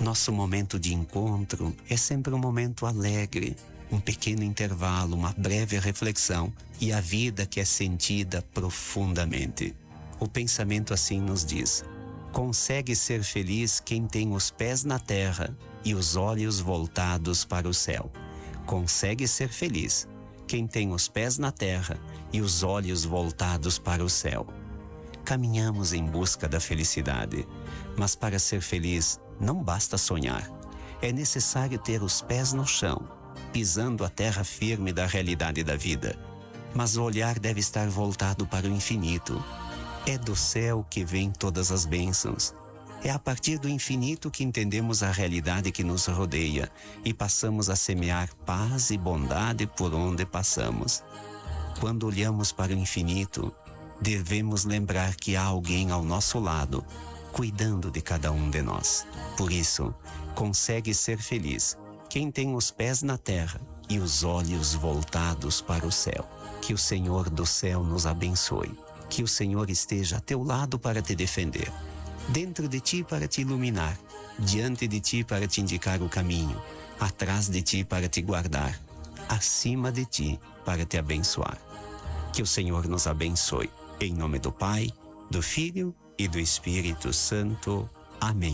nosso momento de encontro é sempre um momento alegre, um pequeno intervalo, uma breve reflexão e a vida que é sentida profundamente. O pensamento assim nos diz: consegue ser feliz quem tem os pés na terra e os olhos voltados para o céu. Consegue ser feliz quem tem os pés na terra e os olhos voltados para o céu. Caminhamos em busca da felicidade, mas para ser feliz não basta sonhar. É necessário ter os pés no chão, pisando a terra firme da realidade da vida. Mas o olhar deve estar voltado para o infinito. É do céu que vêm todas as bênçãos. É a partir do infinito que entendemos a realidade que nos rodeia e passamos a semear paz e bondade por onde passamos. Quando olhamos para o infinito, devemos lembrar que há alguém ao nosso lado, cuidando de cada um de nós. Por isso, consegue ser feliz quem tem os pés na terra e os olhos voltados para o céu. Que o Senhor do céu nos abençoe. Que o Senhor esteja a teu lado para te defender, dentro de ti para te iluminar, diante de ti para te indicar o caminho, atrás de ti para te guardar, acima de ti para te abençoar. Que o Senhor nos abençoe. Em nome do Pai, do Filho e do Espírito Santo. Amém.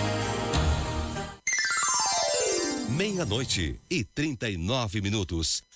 Meia-noite e 39 minutos.